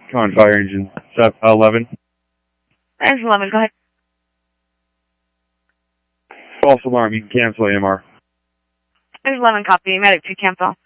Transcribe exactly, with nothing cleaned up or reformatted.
Come on, fire engine. eleven. There's eleven, go ahead. False alarm, you can cancel A M R. There's eleven, copy. Medic two, cancel.